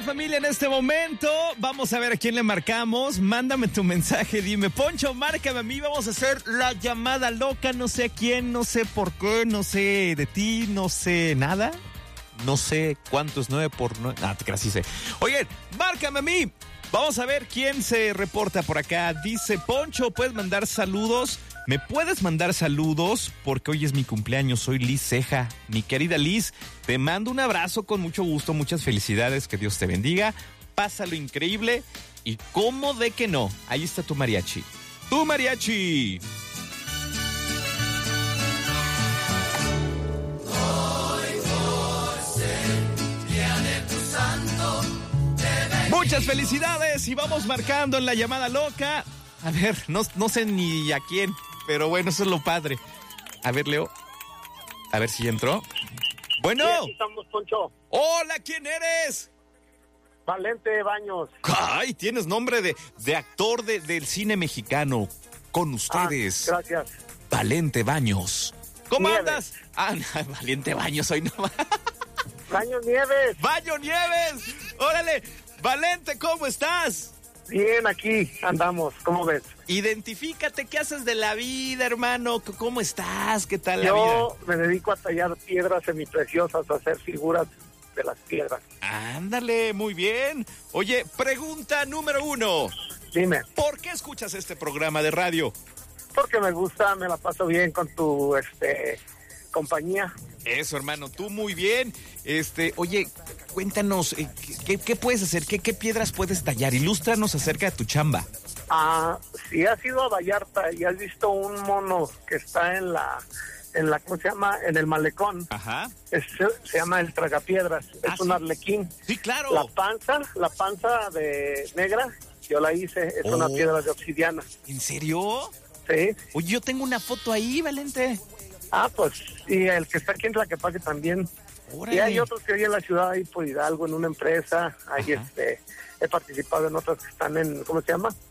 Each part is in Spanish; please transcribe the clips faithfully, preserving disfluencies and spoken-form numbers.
Familia, en este momento vamos a ver a quién le marcamos. Mándame tu mensaje, dime, Poncho, márcame a mí, vamos a hacer la llamada loca. No sé a quién, no sé por qué, no sé de ti, no sé nada. No sé cuánto es nueve por nueve. Ah, te creas, sí sé. Oye, márcame a mí. Vamos a ver quién se reporta por acá. Dice, Poncho, ¿puedes mandar saludos? ¿Me puedes mandar saludos? Porque hoy es mi cumpleaños, soy Liz Ceja. Mi querida Liz, te mando un abrazo con mucho gusto, muchas felicidades, que Dios te bendiga. Pásalo increíble y cómo de que no. Ahí está tu mariachi. ¡Tu mariachi! Muchas felicidades y vamos marcando en la llamada loca. A ver, no, no sé ni a quién, pero bueno, eso es lo padre. A ver, Leo. A ver si entró. Bueno. Sí, aquí estamos, Poncho. Hola, ¿quién eres? Valente Baños. Ay, tienes nombre de, de actor de, del cine mexicano. Con ustedes. Ah, gracias. Valente Baños. ¿Cómo Nieves. andas? Ah, no, Valiente Baños, hoy no. Baños Nieves. ¡Baño Nieves! ¡Órale! Valente, ¿cómo estás? Bien, aquí andamos. ¿Cómo ves? Identifícate, ¿qué haces de la vida, hermano? ¿Cómo estás? ¿Qué tal la Yo vida? me dedico a tallar piedras semipreciosas, a hacer figuras de las piedras. Ándale, muy bien. Oye, pregunta número uno. Dime. ¿Por qué escuchas este programa de radio? Porque me gusta, me la paso bien con tu este compañía. Eso, hermano, tú muy bien. Este, oye, cuéntanos, eh, ¿qué, qué puedes hacer? ¿Qué, ¿Qué piedras puedes tallar? Ilústranos acerca de tu chamba. Ah, si has ido a Vallarta y has visto un mono que está en la, en la, ¿cómo se llama? En el malecón. Ajá. Es- se llama el tragapiedras. Ah, Es un sí. arlequín. Sí, claro. La panza, la panza de negra, yo la hice, es Oh. una piedra de obsidiana. ¿En serio? Sí. Oye, yo tengo una foto ahí, Valente. Ah, pues, y el que está aquí en Tlaquepaque también. Órale. Y hay otros que hay en la ciudad, ahí por Hidalgo, en una empresa. Ahí Ajá. este, he participado en otras que están en, ¿cómo se llama?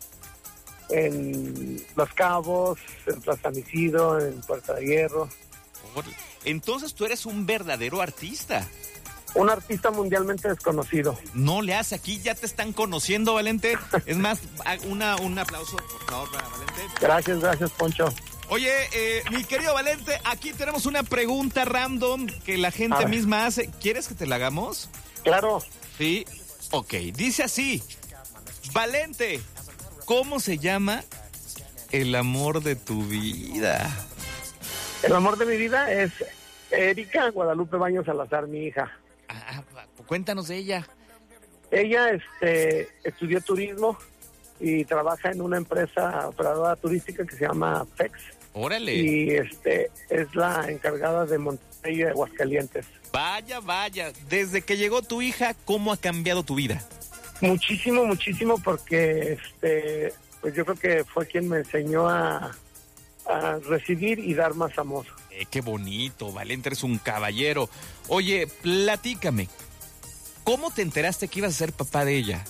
En Los Cabos, en Plaza San Isidro, en Puerta de Hierro. Órale. Entonces tú eres un verdadero artista. Un artista mundialmente desconocido. No le hace, aquí ya te están conociendo, Valente. Es más, una, un aplauso, por favor, para Valente. Gracias, gracias, Poncho. Oye, eh, mi querido Valente, aquí tenemos una pregunta random que la A gente ver. misma hace. ¿Quieres que te la hagamos? Claro, Sí. Ok, dice así. Valente, ¿cómo se llama el amor de tu vida? el amor de mi vida es Erika Guadalupe Baños Salazar, mi hija. Ah, cuéntanos de ella. Ella este, estudió turismo y trabaja en una empresa operadora turística que se llama F E X. Órale. Y este es la encargada de Monterrey y Aguascalientes. Vaya, vaya. Desde que llegó tu hija, ¿cómo ha cambiado tu vida? Muchísimo, muchísimo, porque este, pues yo creo que fue quien me enseñó a, a recibir y dar más amor. Eh, qué bonito, Valente, eres un caballero. Oye, platícame. ¿Cómo te enteraste que ibas a ser papá de ella?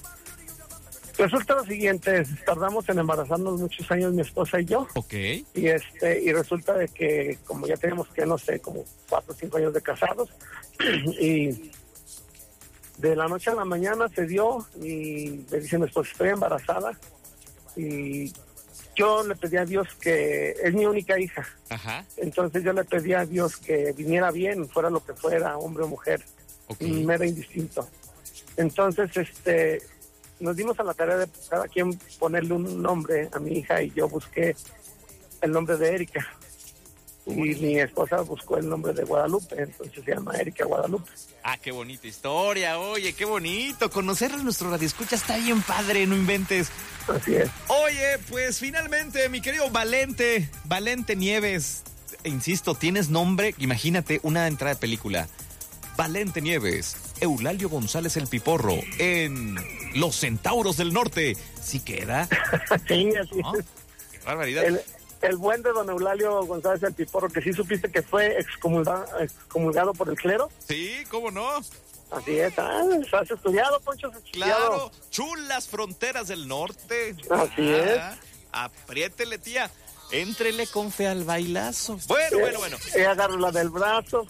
Resulta lo siguiente, tardamos en embarazarnos muchos años mi esposa y yo. Ok. Y este y resulta de que como ya tenemos que no sé como cuatro o cinco años de casados y de la noche a la mañana se dio y me dicen pues estoy embarazada y yo le pedí a Dios que es mi única hija, Ajá. entonces yo le pedí a Dios que viniera bien, fuera lo que fuera, hombre o mujer, Ok. me era indistinto. Entonces este nos dimos a la tarea de cada quien ponerle un nombre a mi hija y yo busqué el nombre de Erika. Y mi esposa buscó el nombre de Guadalupe, entonces se llama Erika Guadalupe. Ah, qué bonita historia. Oye, qué bonito. Conocer a nuestro radioescucha está bien padre, no inventes. Así es. Oye, pues finalmente, mi querido Valente, Valente Nieves, insisto, tienes nombre, imagínate, una entrada de película. Valente Nieves, Eulalio González el Piporro, en Los Centauros del Norte. ¿Sí queda? Sí, así ¿No? es. Qué barbaridad. El, el buen de don Eulalio González el Piporro, que sí supiste que fue excomulgado, excomulgado por el clero. Sí, ¿cómo no? Así es. Ah, has estudiado, Poncho, has estudiado. Claro, chulas fronteras del norte. Así es. Apriétele, tía. Éntrele con fe al bailazo. Bueno, bueno, bueno. Eh, agarro la del brazo.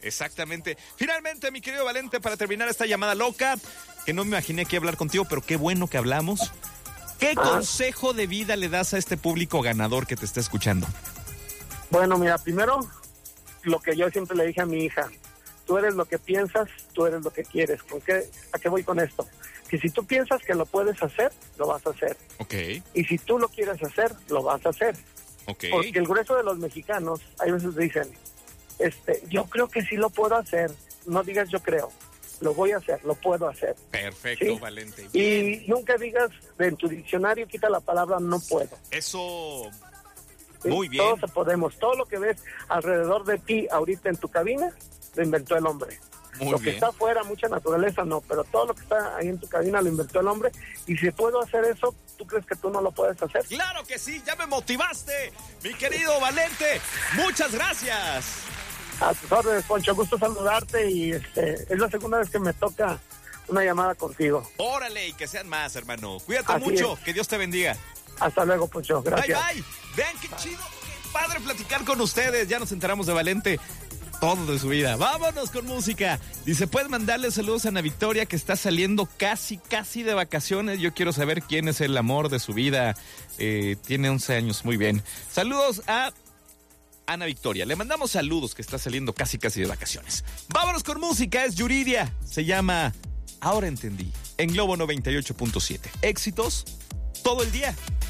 Exactamente. Finalmente, mi querido Valente, para terminar esta llamada loca, que no me imaginé que hablar contigo, pero qué bueno que hablamos. ¿Qué Ah. consejo de vida le das a este público ganador que te está escuchando? Bueno, mira, primero, lo que yo siempre le dije a mi hija, tú eres lo que piensas, tú eres lo que quieres. ¿Con qué, ¿A qué voy con esto? Que si tú piensas que lo puedes hacer, lo vas a hacer. Ok, Y si tú lo quieres hacer, lo vas a hacer. ok. Porque el grueso de los mexicanos, hay veces dicen, este, yo creo que sí lo puedo hacer. No digas yo creo, lo voy a hacer, lo puedo hacer. Perfecto, ¿Sí? Valente. Bien. Y nunca digas, en tu diccionario quita la palabra no puedo. Eso, ¿Sí? muy bien. Todos podemos. Todo lo que ves alrededor de ti ahorita en tu cabina, lo inventó el hombre. Muy lo bien. que está afuera, mucha naturaleza no, pero todo lo que está ahí en tu cabina lo inventó el hombre. Y si puedo hacer eso, ¿tú crees que tú no lo puedes hacer? Claro que sí, ya me motivaste, mi querido Valente. Muchas gracias. A tus órdenes, Poncho, gusto saludarte y este, es la segunda vez que me toca una llamada contigo. Órale, y que sean más, hermano. Cuídate Así mucho, es. que Dios te bendiga. Hasta luego, Poncho, gracias. Bye, bye. Vean qué chido, qué padre platicar con ustedes. Ya nos enteramos de Valente todo de su vida. Vámonos con música. Dice, puedes mandarle saludos a Ana Victoria, que está saliendo casi, casi de vacaciones. Yo quiero saber quién es el amor de su vida. Eh, tiene once años, muy bien. Saludos a Ana Victoria. Le mandamos saludos, que está saliendo casi, casi de vacaciones. Vámonos con música. Es Yuridia. Se llama Ahora Entendí. En Globo noventa y ocho punto siete. Éxitos todo el día.